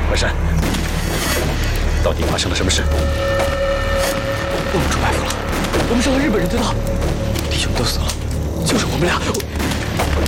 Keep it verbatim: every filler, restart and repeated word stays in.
文山，到底发生了什么事？ 我们出埋伏了，我们上了日本人的当，弟兄们都死了，就是我们俩。